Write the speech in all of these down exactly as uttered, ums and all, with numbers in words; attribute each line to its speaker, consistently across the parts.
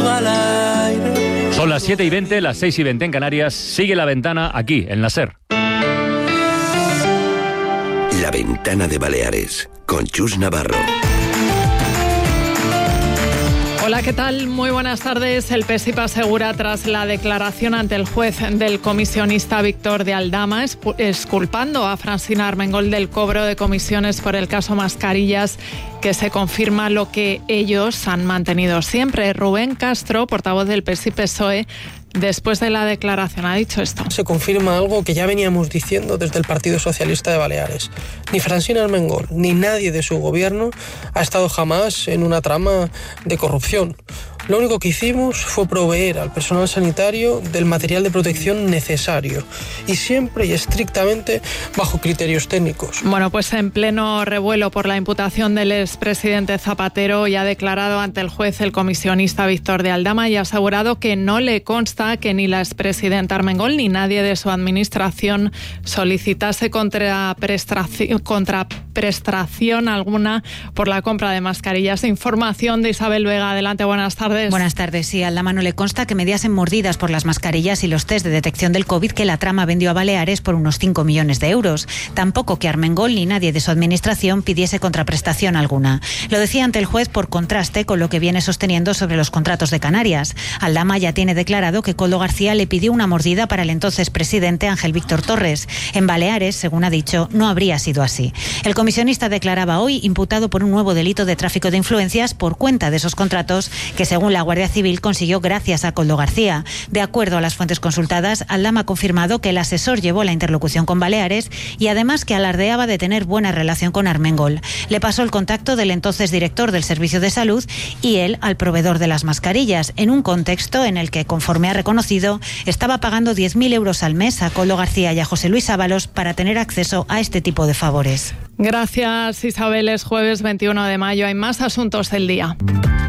Speaker 1: beso al aire.
Speaker 2: Son las siete y veinte, las seis y veinte en Canarias. Sigue La Ventana aquí, en la SER.
Speaker 3: La Ventana de Baleares, con Chus Navarro.
Speaker 4: Hola, ¿qué tal? Muy buenas tardes. El PSIP asegura, tras la declaración ante el juez del comisionista Víctor de Aldama, exculpando a Francina Armengol del cobro de comisiones por el caso Mascarillas, que se confirma lo que ellos han mantenido siempre. Rubén Castro, portavoz del PSIP-P S O E, después de la declaración ha dicho esto.
Speaker 5: Se confirma algo que ya veníamos diciendo desde el Partido Socialista de Baleares. Ni Francina Armengol ni nadie de su gobierno ha estado jamás en una trama de corrupción. Lo único que hicimos fue proveer al personal sanitario del material de protección necesario y siempre y estrictamente bajo criterios técnicos.
Speaker 4: Bueno, pues en pleno revuelo por la imputación del expresidente Zapatero, ya ha declarado ante el juez el comisionista Víctor de Aldama y ha asegurado que no le consta que ni la expresidenta Armengol ni nadie de su administración solicitase contraprestación, contraprestación alguna por la compra de mascarillas. Información de Isabel Vega. Adelante, buenas tardes.
Speaker 6: Buenas tardes. Sí, a Aldama no le consta que mediasen mordidas por las mascarillas y los test de detección del COVID que la trama vendió a Baleares por unos cinco millones de euros. Tampoco que Armengol ni nadie de su administración pidiese contraprestación alguna. Lo decía ante el juez por contraste con lo que viene sosteniendo sobre los contratos de Canarias. Aldama ya tiene declarado que Koldo García le pidió una mordida para el entonces presidente Ángel Víctor Torres. En Baleares, según ha dicho, no habría sido así. El comisionista declaraba hoy imputado por un nuevo delito de tráfico de influencias por cuenta de esos contratos que, según la Guardia Civil, consiguió gracias a Koldo García. De acuerdo a las fuentes consultadas, Aldama ha confirmado que el asesor llevó la interlocución con Baleares y además que alardeaba de tener buena relación con Armengol. Le pasó el contacto del entonces director del Servicio de Salud y él al proveedor de las mascarillas, en un contexto en el que, conforme ha reconocido, estaba pagando diez mil euros al mes a Koldo García y a José Luis Ábalos para tener acceso a este tipo de favores.
Speaker 4: Gracias, Isabel. Es jueves veintiuno de mayo. Hay más asuntos del día.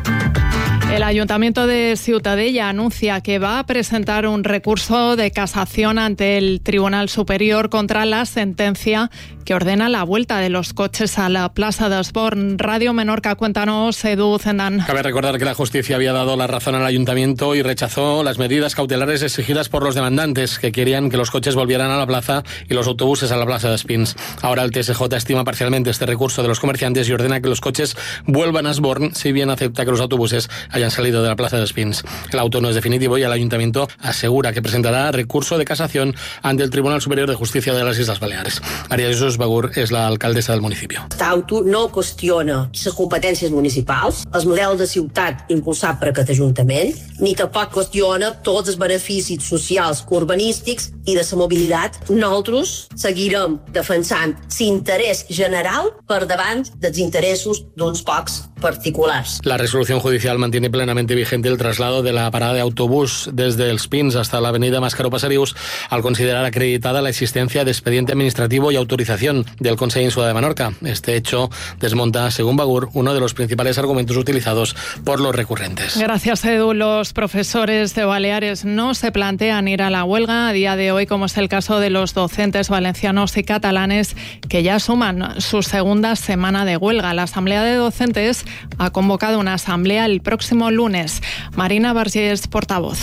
Speaker 4: El Ayuntamiento de Ciutadella anuncia que va a presentar un recurso de casación ante el Tribunal Superior contra la sentencia que ordena la vuelta de los coches a la Plaza de Osborn. Radio Menorca, cuéntanos, Edu Zendán.
Speaker 7: Cabe recordar que la justicia había dado la razón al Ayuntamiento y rechazó las medidas cautelares exigidas por los demandantes, que querían que los coches volvieran a la plaza y los autobuses a la Plaza de Espins. Ahora el T S J estima parcialmente este recurso de los comerciantes y ordena que los coches vuelvan a Osborn, si bien acepta que los autobuses hayan salido de la Plaza de Espins. El auto no es definitivo y el Ayuntamiento asegura que presentará recurso de casación ante el Tribunal Superior de Justicia de les Isles Baleares. María Jesús Bagur és l'alcaldessa del municipi.
Speaker 8: Aquest auto no qüestiona les competències municipals, el model de ciutat impulsat per aquest Ajuntament, ni tampoc qüestiona tots els beneficis socials, urbanístics i de la mobilitat. Nosaltres seguirem defensant l'interès general per davant dels interessos d'uns pocs particulares.
Speaker 7: La resolución judicial mantiene plenamente vigente el traslado de la parada de autobús desde el Spins hasta la avenida Mascaró Pasarius, al considerar acreditada la existencia de expediente administrativo y autorización del Consell Insular de Menorca. Este hecho desmonta, según Bagur, uno de los principales argumentos utilizados por los recurrentes.
Speaker 4: Gracias, Edu. Los profesores de Baleares no se plantean ir a la huelga a día de hoy, como es el caso de los docentes valencianos y catalanes, que ya suman su segunda semana de huelga. La Asamblea de Docentes ha convocado una asamblea el próximo lunes. Marina Vergés, portavoz.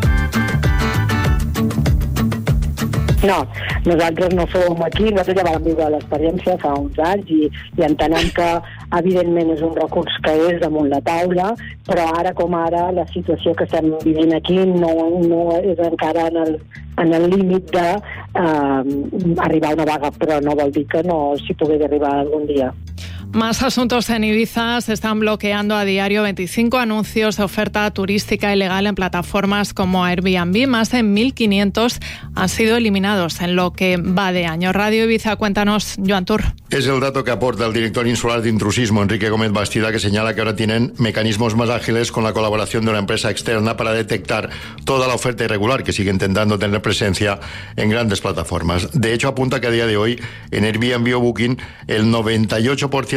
Speaker 9: No, nosaltres no som aquí, nosaltres ja vam viure l'experiència fa uns anys i, i entenem que evidentment és un recurs que és damunt la taula, però ara com ara la situació que estem vivint aquí no, no és encara en el, en el límit de eh, arribar a una vaga, però no vol dir que no s'hi pugui arribar algun dia.
Speaker 4: Más asuntos en Ibiza. Se están bloqueando a diario veinticinco anuncios de oferta turística ilegal en plataformas como Airbnb. Más de mil quinientos han sido eliminados en lo que va de año. Radio Ibiza, cuéntanos, Joan Tur.
Speaker 10: Es el dato que aporta el director insular de intrusismo, Enrique Gómez Bastida, que señala que ahora tienen mecanismos más ágiles con la colaboración de una empresa externa para detectar toda la oferta irregular que sigue intentando tener presencia en grandes plataformas. De hecho, apunta que a día de hoy en Airbnb o Booking el noventa y ocho por ciento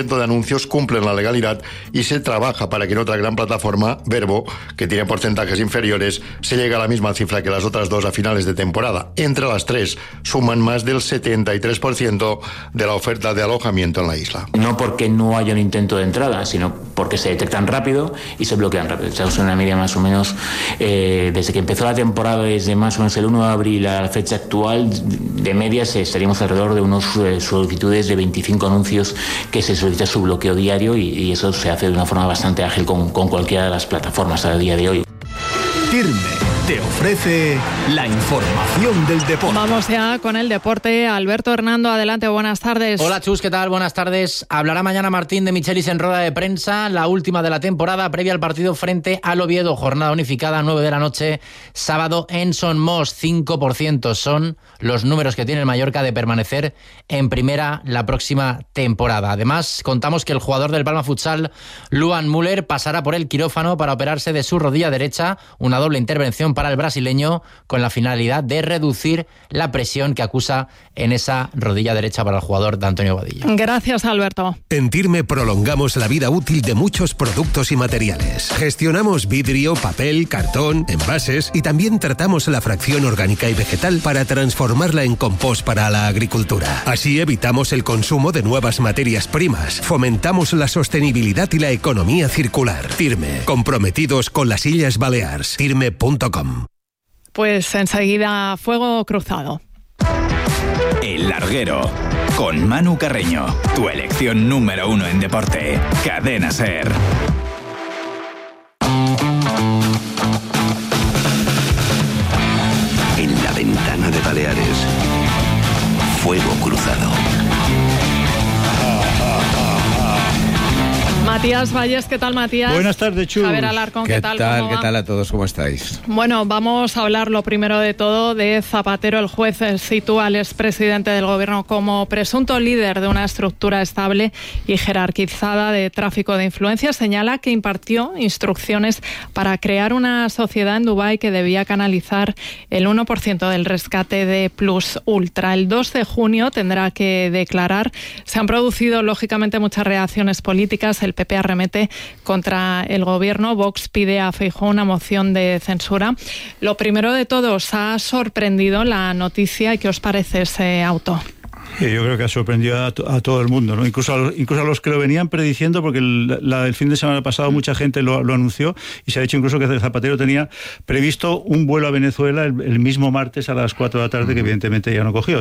Speaker 10: ciento de anuncios cumplen la legalidad y se trabaja para que en otra gran plataforma, Verbo, que tiene porcentajes inferiores, se llegue a la misma cifra que las otras dos a finales de temporada. Entre las tres suman más del setenta y tres por ciento de la oferta de alojamiento en la isla.
Speaker 11: No porque no haya un intento de entrada, sino porque se detectan rápido y se bloquean rápido. Echamos una media más o menos, eh, desde que empezó la temporada, desde más o menos el uno de abril a la fecha actual, de media estaríamos alrededor de unas eh, solicitudes de veinticinco anuncios que se solicita su bloqueo diario y, y eso se hace de una forma bastante ágil con, con cualquiera de las plataformas a día de hoy.
Speaker 12: Tirme te ofrece la información del deporte.
Speaker 4: Vamos ya con el deporte. Alberto Hernando, adelante, buenas tardes.
Speaker 13: Hola Chus, ¿qué tal? Buenas tardes. Hablará mañana Martín de Michelis en rueda de prensa, la última de la temporada previa al partido frente al Oviedo, jornada unificada, nueve de la noche, sábado en Son Mos. cinco por ciento son los números que tiene el Mallorca de permanecer en primera la próxima temporada. Además, contamos que el jugador del Palma Futsal, Luan Müller, pasará por el quirófano para operarse de su rodilla derecha, una doble intervención para el brasileño con la finalidad de reducir la presión que acusa en esa rodilla derecha para el jugador de Antonio Badilla.
Speaker 4: Gracias, Alberto.
Speaker 12: En Tirme prolongamos la vida útil de muchos productos y materiales. Gestionamos vidrio, papel, cartón, envases y también tratamos la fracción orgánica y vegetal para transformarla en compost para la agricultura. Así evitamos el consumo de nuevas materias primas, fomentamos la sostenibilidad y la economía circular. Tirme, comprometidos con las Illes Balears. tirme punto com.
Speaker 4: Pues enseguida, Fuego Cruzado.
Speaker 14: El Larguero, con Manu Carreño, tu elección número uno en deporte. Cadena SER.
Speaker 3: En la ventana de Baleares, Fuego Cruzado.
Speaker 4: Matías Valles, ¿qué tal, Matías?
Speaker 15: Buenas tardes, Chus.
Speaker 4: Javier Alarcón, ¿qué,
Speaker 15: ¿Qué
Speaker 4: tal?
Speaker 15: tal? ¿Qué
Speaker 4: va?
Speaker 15: tal a todos? ¿Cómo estáis?
Speaker 4: Bueno, vamos a hablar lo primero de todo de Zapatero. El juez sitúa al expresidente del gobierno como presunto líder de una estructura estable y jerarquizada de tráfico de influencias. Señala que impartió instrucciones para crear una sociedad en Dubái que debía canalizar el uno por ciento del rescate de Plus Ultra. El dos de junio tendrá que declarar. Se han producido, lógicamente, muchas reacciones políticas. El P P arremete contra el gobierno. Vox pide a Feijóo una moción de censura. Lo primero de todo, ¿os ha sorprendido la noticia y qué os parece ese auto?
Speaker 15: Yo creo que ha sorprendido a, to- a todo el mundo, ¿no? Incluso a, los, incluso a los que lo venían prediciendo, porque el, la, el fin de semana pasado mucha gente lo, lo anunció y se ha dicho incluso que Zapatero tenía previsto un vuelo a Venezuela el, el mismo martes a las cuatro de la tarde, que evidentemente ya no cogió.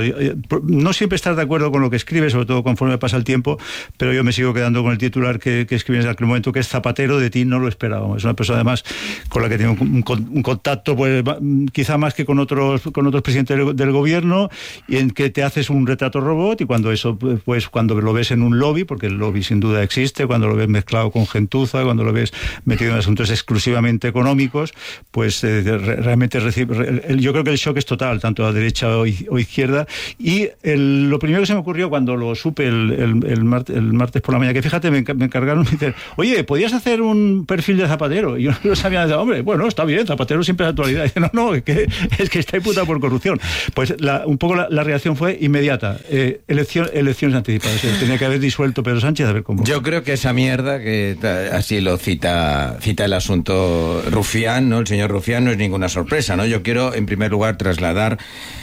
Speaker 15: No siempre estás de acuerdo con lo que escribe, sobre todo conforme pasa el tiempo, pero yo me sigo quedando con el titular que, que escribes en aquel momento, que es Zapatero, de ti no lo esperábamos. Es una persona además con la que tiene un, un, un contacto pues quizá más que con otros, con otros presidentes del, del gobierno, y en que te haces un retrato robot, y cuando eso pues cuando lo ves en un lobby, porque el lobby sin duda existe, cuando lo ves mezclado con gentuza, cuando lo ves metido en asuntos exclusivamente económicos, pues eh, realmente recibe, el, yo creo que el shock es total, tanto a derecha o, o izquierda. Y el, lo primero que se me ocurrió cuando lo supe el, el, el, martes, el martes por la mañana, que fíjate, me, me encargaron y dicen, oye, ¿podías hacer un perfil de Zapatero? Y yo no sabía, hombre, bueno, está bien, Zapatero siempre es actualidad. Y dice, no, no, es que, es que está imputado por corrupción. Pues la, un poco la, la reacción fue inmediata. Eh, elección, elecciones anticipadas. Eh, tenía que haber disuelto Pedro Sánchez, a ver cómo.
Speaker 16: Yo creo que esa mierda, que así lo cita cita el asunto Rufián, ¿no? El señor Rufián, no es ninguna sorpresa, ¿no? Yo quiero, en primer lugar, trasladar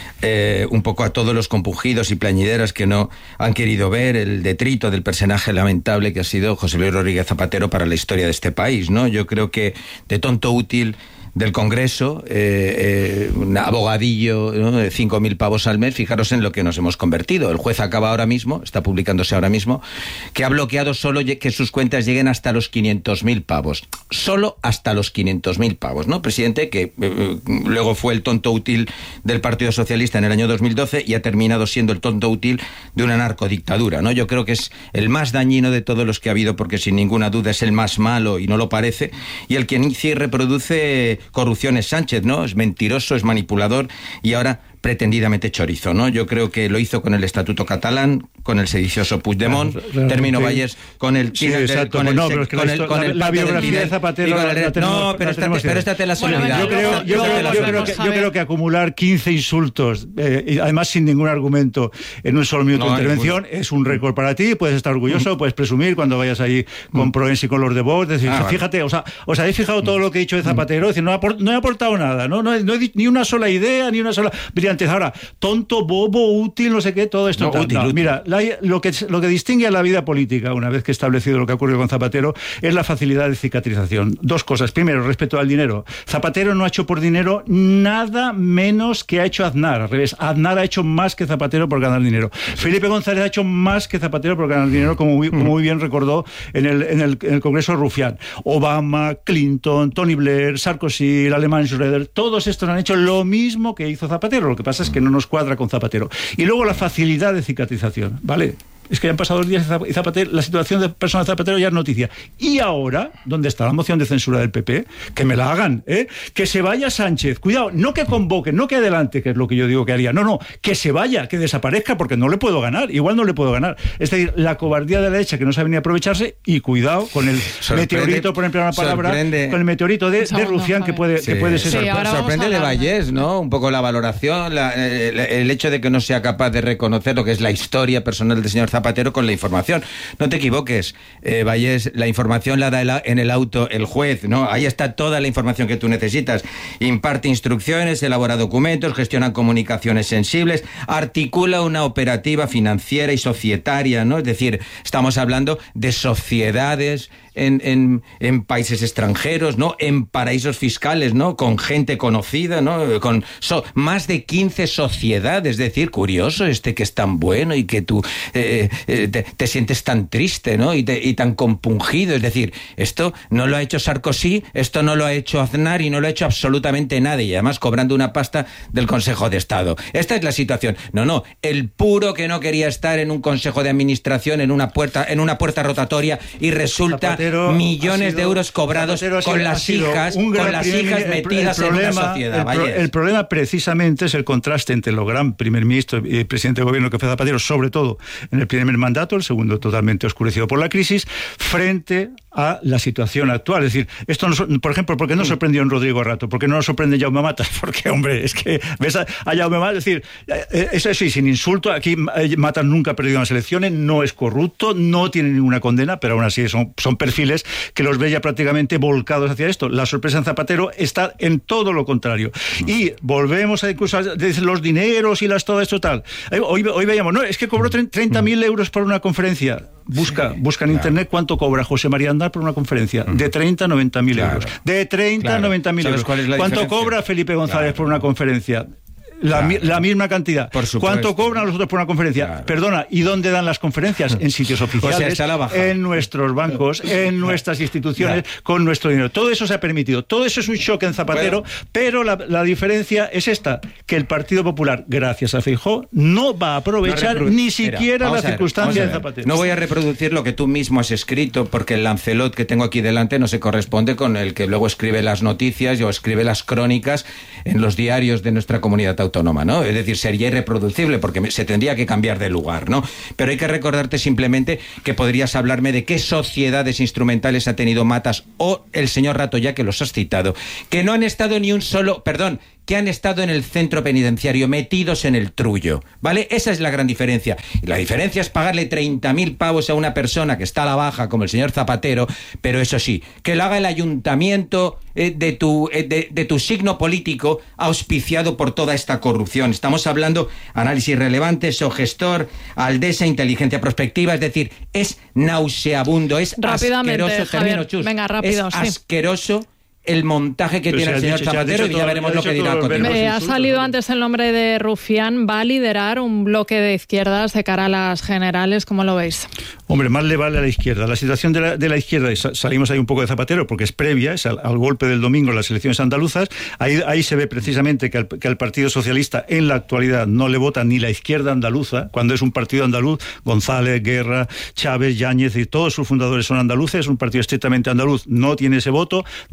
Speaker 16: Eh, un poco a todos los compungidos y plañideras que no han querido ver el detrito del personaje lamentable que ha sido José Luis Rodríguez Zapatero para la historia de este país, ¿no? Yo creo que de tonto útil del Congreso, eh, eh, un abogadillo, ¿no?, de cinco mil pavos al mes, fijaros en lo que nos hemos convertido. El juez acaba ahora mismo, está publicándose ahora mismo, que ha bloqueado solo que sus cuentas lleguen hasta los quinientos mil pavos. Solo hasta los quinientos mil pavos, ¿no? Presidente que eh, luego fue el tonto útil del Partido Socialista en el año dos mil doce y ha terminado siendo el tonto útil de una narcodictadura, ¿no? Yo creo que es el más dañino de todos los que ha habido, porque sin ninguna duda es el más malo y no lo parece, y el que inicia y reproduce corrupción es Sánchez, ¿no? Es mentiroso, es manipulador y ahora pretendidamente chorizo, ¿no? Yo creo que lo hizo con el Estatuto catalán, con el sedicioso Puigdemont, claro, terminó Vallés con el...
Speaker 15: Sí, exacto. Con, no, pero es que con la, el, con la, el la biografía de Zapatero...
Speaker 16: La, la tenemos, no, pero, esta, pero esta te la solidaridad.
Speaker 15: Yo creo, yo, creo, yo, creo que, yo creo que acumular quince insultos, eh, y además sin ningún argumento, en un solo minuto no, de intervención, ningún... es un récord para ti, puedes estar orgulloso, mm. puedes presumir cuando vayas ahí con mm. Proensi y con los de Vox, decir, ah, fíjate, vale. o sea, os habéis fijado todo lo que he dicho de Zapatero, decir, no, aport, no he aportado nada, ¿no? No, no he ni una sola idea, ni una sola brillantez. Ahora, tonto, bobo, útil, no sé qué, todo esto. No, útil, no, útil. Mira, la, lo, que, lo que distingue a la vida política, una vez que he establecido lo que ha ocurrido con Zapatero, es la facilidad de cicatrización. Dos cosas. Primero, respecto al dinero. Zapatero no ha hecho por dinero nada menos que ha hecho Aznar. Al revés, Aznar ha hecho más que Zapatero por ganar dinero. Felipe González ha hecho más que Zapatero por ganar dinero, como muy, como muy bien recordó en el, en el, en el Congreso Rufián. Obama, Clinton, Tony Blair, Sarkozy, el alemán Schröder, todos estos han hecho lo mismo que hizo Zapatero. Lo que pasa es que no nos cuadra con Zapatero. Y luego la facilidad de cicatrización, ¿vale? Es que ya han pasado dos días y Zapatero, la situación de persona de Zapatero ya es noticia. Y ahora, ¿dónde está la moción de censura del P P? Que me la hagan, ¿eh? Que se vaya Sánchez. Cuidado, no que convoque, no que adelante, que es lo que yo digo que haría. No, no, que se vaya, que desaparezca, porque no le puedo ganar. Igual no le puedo ganar. Es decir, la cobardía de la derecha que no sabe ni aprovecharse, y cuidado con el sorprende, meteorito, por emplear una palabra, sorprende. con el meteorito de, de Rufián, que puede, sí. que puede ser.
Speaker 16: Sí, sorpre- sorprende de Vallés, ¿no? Un poco la valoración, la, el, el hecho de que no sea capaz de reconocer lo que es la historia personal del señor Zapatero con la información. No te equivoques, eh, Vallés, la información la da en el auto el juez, ¿no? Ahí está toda la información que tú necesitas. Imparte instrucciones, elabora documentos, gestiona comunicaciones sensibles, articula una operativa financiera y societaria, ¿no? Es decir, estamos hablando de sociedades en, en, en países extranjeros, ¿no? En paraísos fiscales, ¿no? Con gente conocida, ¿no? Con so, más de quince sociedades. Es decir, curioso este que es tan bueno y que tú eh, eh, te, te sientes tan triste, ¿no? Y, te, y tan compungido. Es decir, esto no lo ha hecho Sarkozy, esto no lo ha hecho Aznar y no lo ha hecho absolutamente nadie. Y además cobrando una pasta del Consejo de Estado. Esta es la situación. No, no. El puro que no quería estar en un Consejo de Administración, en una puerta, en una puerta rotatoria, y resulta Zapatero millones sido, de euros cobrados sido, con las hijas, con las hijas metidas el, el problema, en una sociedad. El, pro,
Speaker 15: el problema precisamente es el contraste entre lo gran primer ministro y presidente de gobierno que fue Zapatero, sobre todo en el primer mandato, el segundo totalmente oscurecido por la crisis, frente a la situación actual. Es decir, esto no, por ejemplo, ¿por qué no sorprendió en Rodrigo Rato? ¿Por qué no nos sorprende Jaume Matas? Porque, hombre, es que ves a, a Jaume Matas, es decir, eso sí, sin insulto, aquí Matas nunca ha perdido unas elecciones, no es corrupto, no tiene ninguna condena, pero aún así son, son perfiles que los ve ya prácticamente volcados hacia esto. La sorpresa en Zapatero está en todo lo contrario. Y volvemos a incluso a los dineros y las todo esto tal. Hoy, hoy veíamos, no, es que cobró treinta mil euros por una conferencia. Busca, sí, busca en claro. internet cuánto cobra José María Aznar por una conferencia. Uh-huh. De treinta a noventa mil claro. euros. De treinta claro. a noventa mil euros. ¿Cuál es la ¿Cuánto diferencia? Cobra Felipe González claro. por una conferencia? La, claro. la misma cantidad. Por supuesto. ¿Cuánto cobran los otros por una conferencia? Claro. Perdona, ¿y dónde dan las conferencias? En sitios oficiales, o sea, en nuestros bancos, en nuestras instituciones, claro. con nuestro dinero. Todo eso se ha permitido. Todo eso es un shock en Zapatero, bueno. pero la, la diferencia es esta, que el Partido Popular, gracias a Feijóo, no va a aprovechar no ni siquiera Mira, la circunstancia de Zapatero.
Speaker 16: No voy a reproducir lo que tú mismo has escrito, porque el Lancelot que tengo aquí delante no se corresponde con el que luego escribe las noticias o escribe las crónicas en los diarios de nuestra comunidad autónoma. autónoma, ¿no? Es decir, sería irreproducible porque se tendría que cambiar de lugar, ¿no? Pero hay que recordarte simplemente que podrías hablarme de qué sociedades instrumentales ha tenido Matas o el señor Rato, ya que los has citado, que no han estado ni un solo, perdón, que han estado en el centro penitenciario, metidos en el trullo, ¿vale? Esa es la gran diferencia. Y la diferencia es pagarle treinta mil pavos a una persona que está a la baja, como el señor Zapatero, pero eso sí, que lo haga el ayuntamiento eh, de, tu, eh, de, de tu signo político, auspiciado por toda esta corrupción. Estamos hablando análisis relevante, Sogestor, Aldesa, inteligencia prospectiva, es decir, es nauseabundo, es asqueroso, termino, Chus,
Speaker 4: venga, rápido,
Speaker 16: es
Speaker 4: sí.
Speaker 16: asqueroso el montaje que pero tiene el señor dicho, Zapatero y ya todo, veremos lo que dirá.
Speaker 4: Me ha salido antes el nombre de Rufián. ¿Va a liderar un bloque de izquierdas de cara a las generales? ¿Cómo lo veis?
Speaker 15: Hombre, más le vale a la izquierda. La situación de la, de la izquierda, y salimos ahí un poco de Zapatero porque es previa, es al, al golpe del domingo en las elecciones andaluzas. Ahí, ahí se ve precisamente que al, que al Partido Socialista en la actualidad no le vota ni la izquierda andaluza, cuando es un partido andaluz. González, Guerra, Chávez, Yáñez y todos sus fundadores son andaluces. Es un partido estrictamente andaluz. No tiene ese voto, no tiene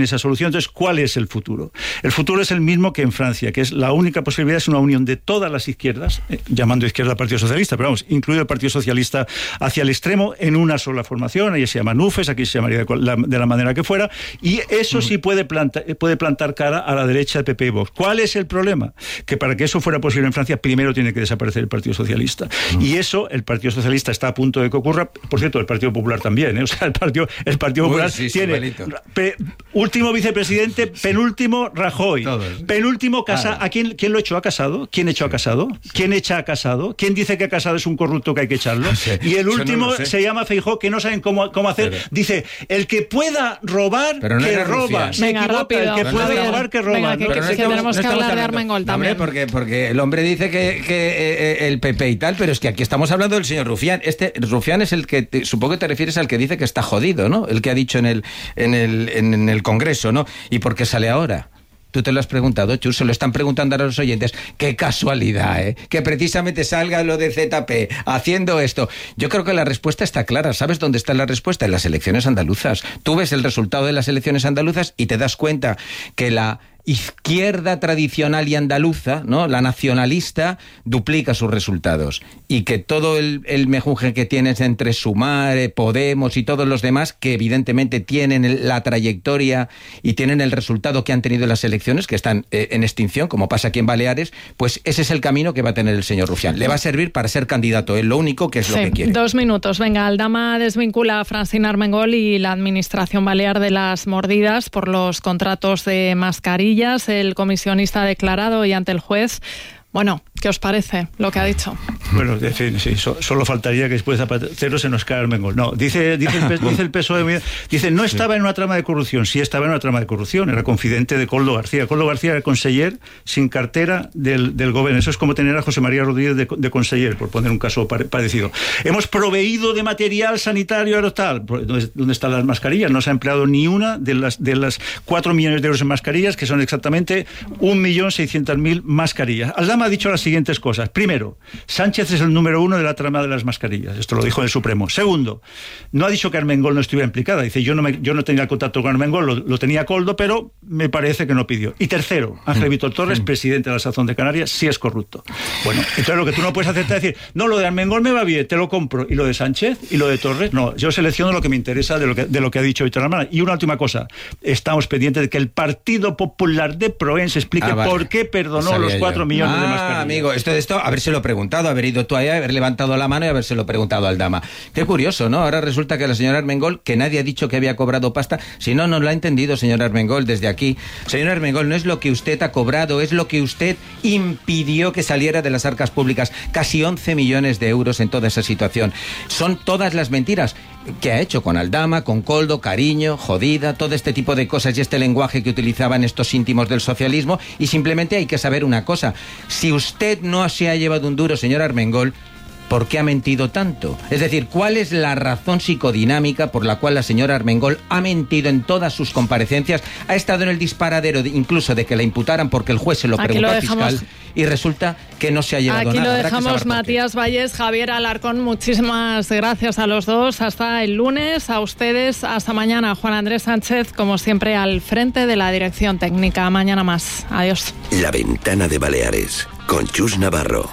Speaker 15: tiene esa solución. Entonces, ¿cuál es el futuro? El futuro es el mismo que en Francia, que es la única posibilidad, es una unión de todas las izquierdas, eh, llamando izquierda al Partido Socialista, pero vamos, incluido el Partido Socialista hacia el extremo, en una sola formación. Ahí se llama NUFES, aquí se llamaría de la, de la manera que fuera, y eso sí puede, planta, puede plantar cara a la derecha de P P y Vox. ¿Cuál es el problema? Que para que eso fuera posible en Francia, primero tiene que desaparecer el Partido Socialista. Y eso, el Partido Socialista está a punto de que ocurra. Por cierto, el Partido Popular también, ¿eh? O sea, el Partido, el Partido Popular Uy, sí, tiene pe, último vicepresidente, penúltimo Rajoy, penúltimo Casado. ¿A quién, quién lo echó a Casado? ¿Quién echó a Casado? ¿Quién echa a Casado? ¿Quién dice que Casado es un corrupto que hay que echarlo? No sé, y el último no se llama Feijóo, que no saben cómo, cómo hacer. Pero, dice, el que pueda robar, no que roba. Se
Speaker 4: Venga,
Speaker 15: equivoca,
Speaker 4: rápido.
Speaker 15: el que pueda
Speaker 4: Javier,
Speaker 15: robar, que roba.
Speaker 4: Venga, que,
Speaker 16: pero
Speaker 4: que,
Speaker 16: no
Speaker 4: que
Speaker 16: estamos,
Speaker 4: tenemos
Speaker 16: no
Speaker 4: que hablar
Speaker 16: hablando,
Speaker 4: de Armengol también.
Speaker 16: Hombre, porque, porque el hombre dice que, que eh, el P P y tal, pero es que aquí estamos hablando del señor Rufián. Este Rufián es el que, te, supongo que te refieres al que dice que está jodido, ¿no? El que ha dicho en el, en el, en, en el Congreso, ¿no? ¿Y por qué sale ahora? Tú te lo has preguntado, Chus, se lo están preguntando a los oyentes. Qué casualidad, ¿eh? Que precisamente salga lo de Z P haciendo esto. Yo creo que la respuesta está clara. ¿Sabes dónde está la respuesta? En las elecciones andaluzas. Tú ves el resultado de las elecciones andaluzas y te das cuenta que la izquierda tradicional y andaluza, ¿no?, la nacionalista, duplica sus resultados, y que todo el, el mejunje que tienes entre Sumar, Podemos y todos los demás, que evidentemente tienen la trayectoria y tienen el resultado que han tenido en las elecciones, que están eh, en extinción, como pasa aquí en Baleares, pues ese es el camino que va a tener el señor Rufián. Le va a servir para ser candidato, es lo único que es sí, lo que quiere.
Speaker 4: Dos minutos. Venga, Aldama desvincula a Francina Armengol y la administración balear de las mordidas por los contratos de mascarilla. El comisionista ha declarado y ante el juez. Bueno, ¿qué os parece lo que ha dicho?
Speaker 15: Bueno, en fin, sí, so, solo faltaría que después de Zapatero se nos caiga Armengol. No, dice, dice, el, dice el P S O E, dice, no estaba en una trama de corrupción. Sí estaba en una trama de corrupción, era confidente de Koldo García. Koldo García era conseller sin cartera del, del gobierno. Eso es como tener a José María Rodríguez de, de conseller, por poner un caso parecido. Hemos proveído de material sanitario aerotal. ¿Dónde, dónde están las mascarillas? No se ha empleado ni una de las, de las cuatro millones de euros en mascarillas, que son exactamente un millón seiscientas mil mascarillas. Aldama ha dicho las siguientes cosas. Primero, Sánchez es el número uno de la trama de las mascarillas. Esto lo dijo en el Supremo. Segundo, no ha dicho que Armengol no estuviera implicada. Dice, yo no, me, yo no tenía contacto con Armengol, lo, lo tenía Koldo, pero me parece que no pidió. Y tercero, Ángel Víctor Torres, presidente de la Sazón de Canarias, sí es corrupto. Bueno, entonces lo que tú no puedes hacer es decir, no, lo de Armengol me va bien, te lo compro. Y lo de Sánchez y lo de Torres, no. Yo selecciono lo que me interesa de lo que, de lo que ha dicho hoy Torres. Y una última cosa, estamos pendientes de que el Partido Popular de Proense explique ah, vale. por qué perdonó los cuatro millones
Speaker 16: ah,
Speaker 15: de mascarillas.
Speaker 16: Amigo, esto de esto, habérselo preguntado, haber ido tú allá, haber levantado la mano y habérselo preguntado al Dama. Qué curioso, ¿no? Ahora resulta que la señora Armengol, que nadie ha dicho que había cobrado pasta, si no, no lo ha entendido, señora Armengol, desde aquí. Señora Armengol, no es lo que usted ha cobrado, es lo que usted impidió que saliera de las arcas públicas. Casi once millones de euros en toda esa situación. Son todas las mentiras que ha hecho con Aldama, con Koldo, cariño, jodida, todo este tipo de cosas y este lenguaje que utilizaban estos íntimos del socialismo. Y simplemente hay que saber una cosa. Si usted no se ha llevado un duro, señor Armengol, ¿por qué ha mentido tanto? Es decir, ¿cuál es la razón psicodinámica por la cual la señora Armengol ha mentido en todas sus comparecencias? Ha estado en el disparadero de, incluso de que la imputaran porque el juez se lo preguntó al fiscal y resulta que no se ha llevado
Speaker 4: Aquí
Speaker 16: nada.
Speaker 4: Aquí lo dejamos, Matías Valles, Javier Alarcón, muchísimas gracias a los dos. Hasta el lunes, a ustedes, hasta mañana. Juan Andrés Sánchez, como siempre, al frente de la dirección técnica. Mañana más. Adiós.
Speaker 3: La Ventana de Baleares, con Chus Navarro.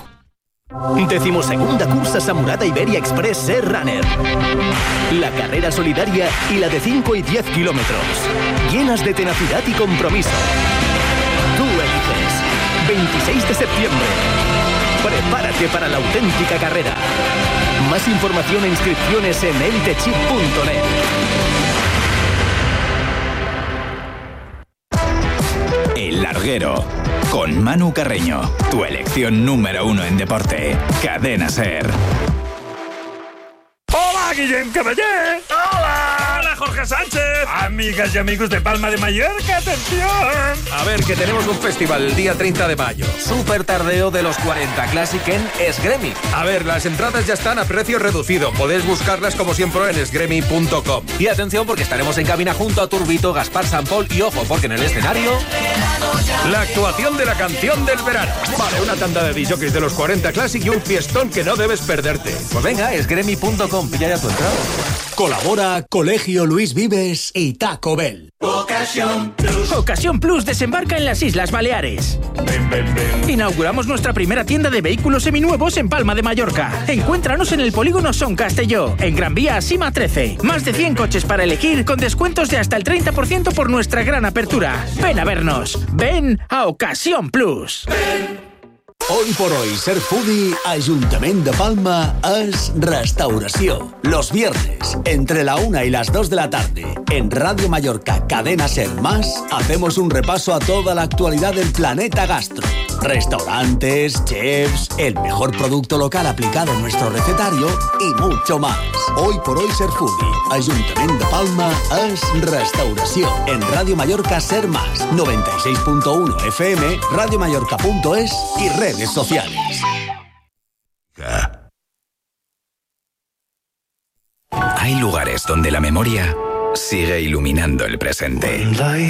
Speaker 17: Decimosegunda cursa Samurata Iberia Express Ser Runner. La carrera solidaria y la de cinco y diez kilómetros. Llenas de tenacidad y compromiso. Tú eliges. veintiséis de septiembre. Prepárate para la auténtica carrera. Más información e inscripciones en elitechip punto net.
Speaker 14: El Larguero, con Manu Carreño, tu elección número uno en deporte. Cadena SER.
Speaker 18: ¡Hola, Guillem Caballé! ¡Hola! ¡Hola, Jorge Sánchez! Amigas y amigos de Palma de Mallorca, ¡atención!
Speaker 19: A ver, que tenemos un festival el día treinta de mayo. Super tardeo de los cuarenta Classic en Esgremi. A ver, las entradas ya están a precio reducido. Podéis buscarlas como siempre en esgremi punto com. Y atención, porque estaremos en cabina junto a Turbito, Gaspar Sampol y ojo, porque en el escenario...
Speaker 18: la actuación de la canción del verano. Vale, una tanda de disjockeys de los cuarenta Classic y un fiestón que no debes perderte.
Speaker 19: Pues venga, esgremi punto com. Pilla ya tu entrada.
Speaker 20: Colabora Colegio Luis Vives y Taco Bell.
Speaker 21: Ocasión Plus. Ocasión Plus desembarca en las Islas Baleares. Ven, ven, ven. Inauguramos nuestra primera tienda de vehículos seminuevos en Palma de Mallorca. Encuéntranos en el polígono Son Castelló, en Gran Vía Sima trece. Más de cien coches para elegir con descuentos de hasta el treinta por ciento por nuestra gran apertura. Ven a vernos. Ven a Ocasión Plus. Ven.
Speaker 20: Hoy por hoy, ser foodie, Ayuntamiento de Palma es restauración. Los viernes, entre la una y las dos de la tarde, en Radio Mallorca Cadena Ser Más, hacemos un repaso a toda la actualidad del planeta gastro. Restaurantes, chefs, el mejor producto local aplicado en nuestro recetario y mucho más. Hoy por hoy, ser foodie, Ayuntamiento de Palma es restauración. En Radio Mallorca Ser Más, noventa y seis punto uno F M, radiomallorca punto es y redes sociales.
Speaker 14: Hay lugares donde la memoria sigue iluminando el presente.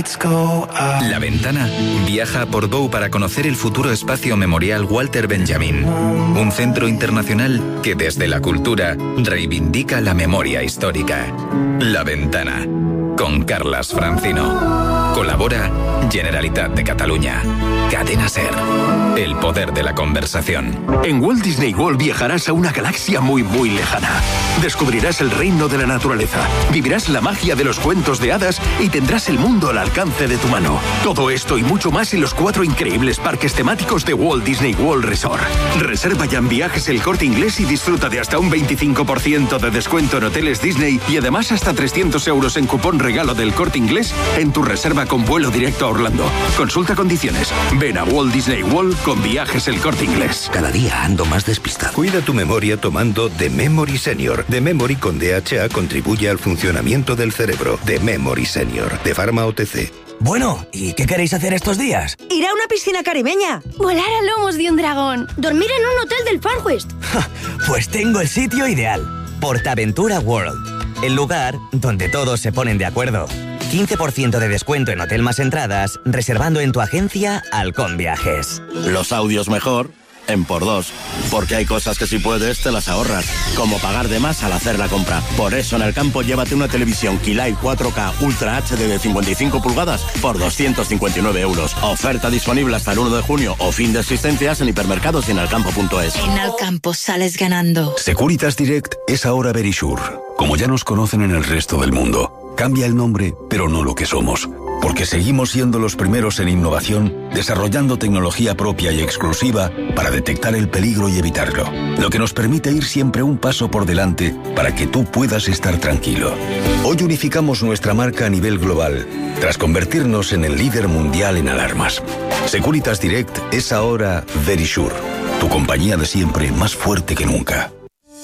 Speaker 14: La Ventana viaja a Portbou para conocer el futuro espacio memorial Walter Benjamin, un centro internacional que desde la cultura reivindica la memoria histórica. La Ventana, con Carlas Francino. Colabora Generalitat de Cataluña. Cadena Ser. El poder de la conversación.
Speaker 3: En Walt Disney World viajarás a una galaxia muy muy lejana. Descubrirás el reino de la naturaleza, vivirás la magia de los cuentos de hadas y tendrás el mundo al alcance de tu mano. Todo esto y mucho más en los cuatro increíbles parques temáticos de Walt Disney World Resort. Reserva ya en Viajes El Corte Inglés y disfruta de hasta un veinticinco por ciento de descuento en hoteles Disney y además hasta trescientos euros en cupón regalo del Corte Inglés en tu reserva con vuelo directo a Orlando. Consulta condiciones. Ven a Walt Disney World con Viajes El Corte Inglés.
Speaker 22: Cada día ando más despistado. Cuida tu memoria tomando The Memory Senior. The Memory con D H A contribuye al funcionamiento del cerebro. The Memory Senior, de Pharma O T C.
Speaker 23: Bueno, ¿y qué queréis hacer estos días?
Speaker 24: Ir a una piscina caribeña.
Speaker 25: Volar a lomos de un dragón. Dormir en un hotel del Far West.
Speaker 23: Pues tengo el sitio ideal. Portaventura World. El lugar donde todos se ponen de acuerdo. quince por ciento de descuento en Hotel Más Entradas, reservando en tu agencia Halcón Viajes.
Speaker 26: Los audios mejor en por dos, porque hay cosas que si puedes te las ahorras, como pagar de más al hacer la compra. Por eso en el campo llévate una televisión Key cuatro K Ultra H D de cincuenta y cinco pulgadas por doscientos cincuenta y nueve euros. Oferta disponible hasta el uno de junio o fin de existencias en hipermercados y en alcampo punto es.
Speaker 27: En Alcampo sales ganando.
Speaker 22: Securitas Direct es ahora Verisure. Como ya nos conocen en el resto del mundo, cambia el nombre, pero no lo que somos. Porque seguimos siendo los primeros en innovación, desarrollando tecnología propia y exclusiva para detectar el peligro y evitarlo. Lo que nos permite ir siempre un paso por delante para que tú puedas estar tranquilo. Hoy unificamos nuestra marca a nivel global, tras convertirnos en el líder mundial en alarmas. Securitas Direct es ahora Verisure, tu compañía de siempre más fuerte que nunca.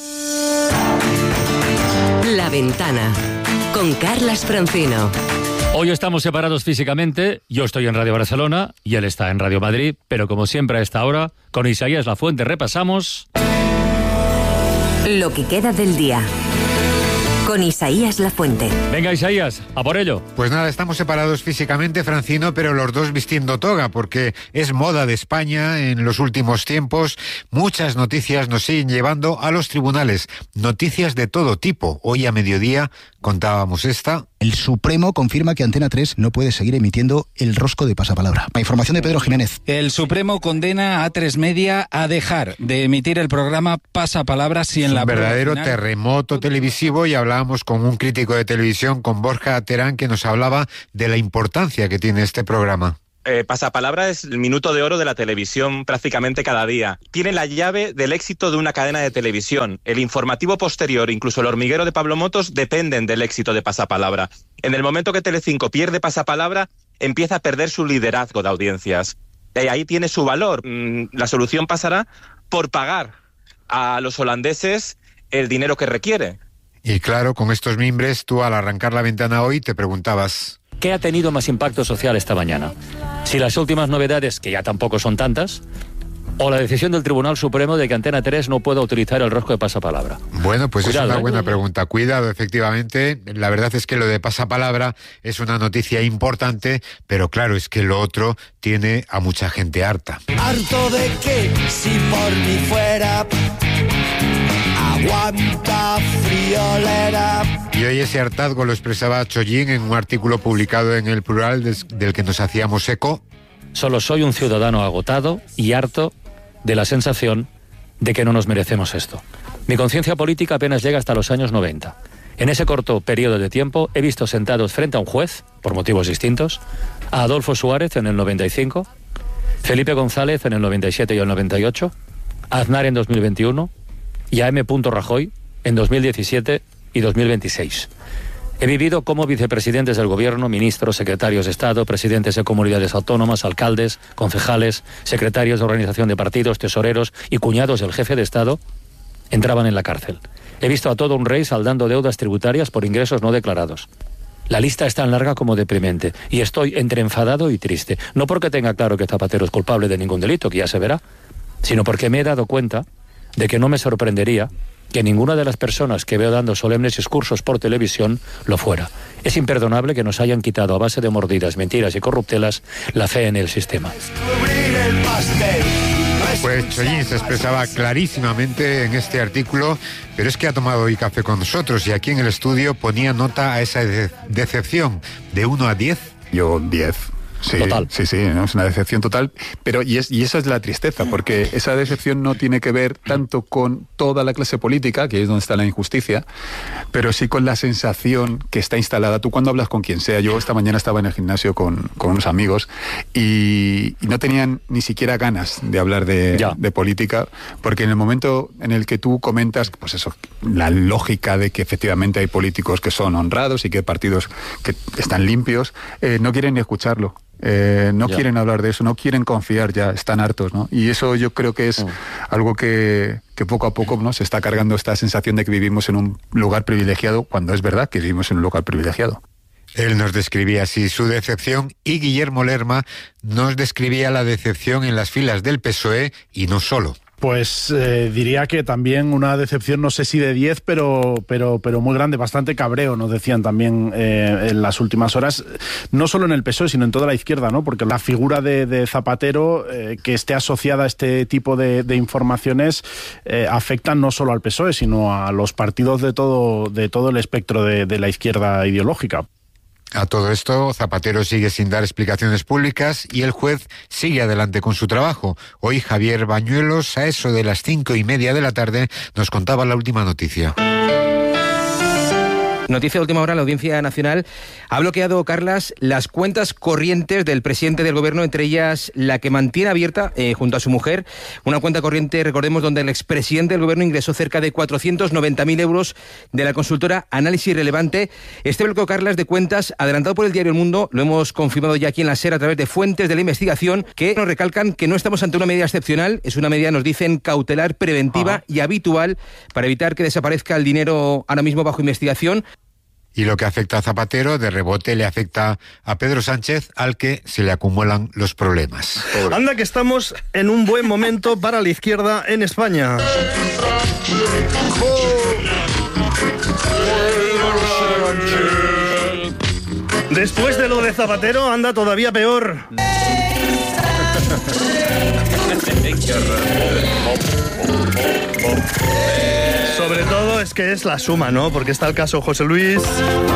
Speaker 28: La Ventana, con Carlas Francino.
Speaker 2: Hoy estamos separados físicamente, yo estoy en Radio Barcelona y él está en Radio Madrid, pero como siempre a esta hora, con Isaías Lafuente repasamos...
Speaker 28: Lo que queda del día. Con Isaías Lafuente.
Speaker 2: Venga, Isaías, a por ello.
Speaker 29: Pues nada, estamos separados físicamente, Francino, pero los dos vistiendo toga, porque es moda de España en los últimos tiempos. Muchas noticias nos siguen llevando a los tribunales. Noticias de todo tipo. Hoy a mediodía contábamos esta.
Speaker 30: El Supremo confirma que Antena tres no puede seguir emitiendo el rosco de pasapalabra. La información de Pedro Jiménez.
Speaker 31: El Supremo condena a A tres Media a dejar de emitir el programa Pasapalabra si en la...
Speaker 29: Un verdadero
Speaker 31: final...
Speaker 29: terremoto televisivo, y hablábamos con un crítico de televisión, con Borja Terán, que nos hablaba de la importancia que tiene este programa.
Speaker 32: Eh, Pasapalabra es el minuto de oro de la televisión prácticamente cada día. Tiene la llave del éxito de una cadena de televisión. El informativo posterior, incluso El Hormiguero de Pablo Motos, dependen del éxito de Pasapalabra. En el momento que Telecinco pierde Pasapalabra, empieza a perder su liderazgo de audiencias. Y ahí tiene su valor. La solución pasará por pagar a los holandeses el dinero que requiere.
Speaker 29: Y claro, con estos mimbres, tú al arrancar la ventana hoy te preguntabas...
Speaker 2: ¿Qué ha tenido más impacto social esta mañana? Si las últimas novedades, que ya tampoco son tantas, o la decisión del Tribunal Supremo de que Antena tres no pueda utilizar el rosco de pasapalabra.
Speaker 29: Bueno, pues Cuidado, es una
Speaker 2: ¿eh?
Speaker 29: buena pregunta. Cuidado, efectivamente. La verdad es que lo de pasapalabra es una noticia importante, pero claro, es que lo otro tiene a mucha gente harta.
Speaker 20: Harto de que si por mí fuera...
Speaker 29: Cuánta friolera. Y hoy ese hartazgo lo expresaba Chollín en un artículo publicado en El Plural del que nos hacíamos eco.
Speaker 2: Solo soy un ciudadano agotado y harto de la sensación de que no nos merecemos esto. Mi conciencia política apenas llega hasta los años noventa. En ese corto periodo de tiempo he visto sentados frente a un juez, por motivos distintos, a Adolfo Suárez en el noventa y cinco, Felipe González en el noventa y siete y el noventa y ocho, a Aznar en dos mil veintiuno y a M. Rajoy en dos mil diecisiete y dos mil veintiséis. He vivido como vicepresidentes del gobierno, ministros, secretarios de Estado, presidentes de comunidades autónomas, alcaldes, concejales, secretarios de organización de partidos, tesoreros y cuñados del jefe de Estado entraban en la cárcel. He visto a todo un rey saldando deudas tributarias por ingresos no declarados. La lista es tan larga como deprimente y estoy entre enfadado y triste. No porque tenga claro que Zapatero es culpable de ningún delito, que ya se verá, sino porque me he dado cuenta de que no me sorprendería que ninguna de las personas que veo dando solemnes discursos por televisión lo fuera. Es imperdonable que nos hayan quitado a base de mordidas, mentiras y corruptelas la fe en el sistema.
Speaker 29: Pues Chollín se expresaba clarísimamente en este artículo, pero es que ha tomado hoy café con nosotros y aquí en el estudio ponía nota a esa de- decepción de uno a diez.
Speaker 1: Yo diez. Sí,
Speaker 2: Total.
Speaker 1: sí, sí, ¿no? Es una decepción total, pero y, es, y esa es la tristeza, porque esa decepción no tiene que ver tanto con toda la clase política, que es donde está la injusticia, pero sí con la sensación que está instalada. Tú cuando hablas con quien sea, yo esta mañana estaba en el gimnasio con, con unos amigos y, y no tenían ni siquiera ganas de hablar de, de política, porque en el momento en el que tú comentas, pues eso, la lógica de que efectivamente hay políticos que son honrados y que hay partidos que están limpios, eh, no quieren ni escucharlo. Eh, no
Speaker 2: Ya.
Speaker 1: quieren hablar de eso, no quieren confiar ya, están hartos, ¿no? Y eso yo creo que es
Speaker 2: Mm.
Speaker 1: algo que, que poco a poco, ¿no?, se está cargando esta sensación de que vivimos en un lugar privilegiado, cuando es verdad que vivimos en un lugar privilegiado.
Speaker 29: Él nos describía así su decepción y Guillermo Lerma nos describía la decepción en las filas del P S O E y no solo.
Speaker 5: Pues eh, diría que también una decepción, no sé si de diez, pero, pero, pero muy grande, bastante cabreo, nos decían también eh, en las últimas horas, no solo en el P S O E, sino en toda la izquierda, ¿no? Porque la figura de, de Zapatero, eh, que esté asociada a este tipo de, de informaciones, eh, afectan no solo al P S O E, sino a los partidos de todo, de todo el espectro de, de la izquierda ideológica.
Speaker 29: A todo esto, Zapatero sigue sin dar explicaciones públicas y el juez sigue adelante con su trabajo. Hoy Javier Bañuelos, a eso de las cinco y media de la tarde, nos contaba la última noticia.
Speaker 6: Noticia de última hora, la Audiencia Nacional ha bloqueado, Carlas, las cuentas corrientes del presidente del gobierno, entre ellas la que mantiene abierta eh, junto a su mujer, una cuenta corriente, recordemos, donde el expresidente del gobierno ingresó cerca de cuatrocientos noventa mil euros de la consultora Análisis Relevante. Este bloqueo, Carlas, de cuentas, adelantado por el diario El Mundo, lo hemos confirmado ya aquí en la SER a través de fuentes de la investigación, que nos recalcan que no estamos ante una medida excepcional, es una medida, nos dicen, cautelar, preventiva Ajá. y habitual para evitar que desaparezca el dinero ahora mismo bajo investigación.
Speaker 29: Y lo que afecta a Zapatero, de rebote le afecta a Pedro Sánchez, al que se le acumulan los problemas.
Speaker 7: Pobre. Anda que estamos en un buen momento para la izquierda en España. Después de lo de Zapatero, anda todavía peor. Sobre todo es que es la suma, ¿no? Porque está el caso José Luis,